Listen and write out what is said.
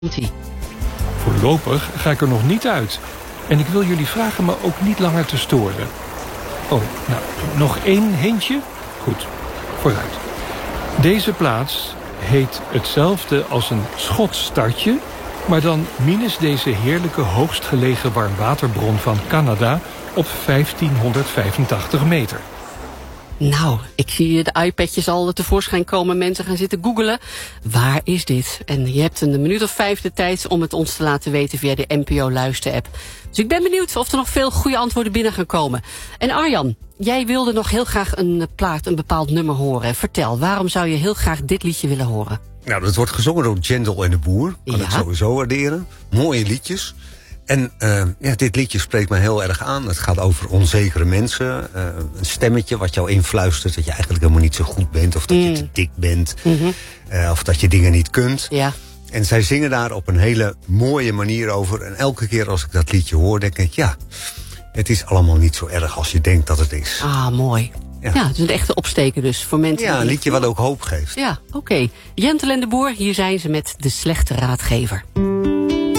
Komt-ie. Voorlopig ga ik er nog niet uit. En ik wil jullie vragen me ook niet langer te storen. Oh, nou, nog 1 hintje? Goed, vooruit. Deze plaats heet hetzelfde als een Schots stadje, maar dan minus deze heerlijke hoogstgelegen warmwaterbron van Canada op 1585 meter. Nou, ik zie de iPadjes al tevoorschijn komen. Mensen gaan zitten googelen. Waar is dit? En je hebt een minuut of 5 de tijd om het ons te laten weten via de NPO Luister-app. Dus ik ben benieuwd of er nog veel goede antwoorden binnen gaan komen. En Arjan, jij wilde nog heel graag een bepaald nummer horen. Vertel, waarom zou je heel graag dit liedje willen horen? Nou, dat wordt gezongen door Jendel en de Boer. Kan ik sowieso waarderen. Mooie liedjes. En dit liedje spreekt mij heel erg aan. Het gaat over onzekere mensen. Een stemmetje wat jou influistert dat je eigenlijk helemaal niet zo goed bent. Of dat je te dik bent. Of dat je dingen niet kunt. Ja. En zij zingen daar op een hele mooie manier over. En elke keer als ik dat liedje hoor, denk ik, ja, het is allemaal niet zo erg als je denkt dat het is. Ah, mooi. Ja. Ja, het is een echte opsteker dus voor mensen. Ja, een liedje wat ook hoop geeft. Ja, oké. Jentel en de Boer, hier zijn ze met De Slechte Raadgever.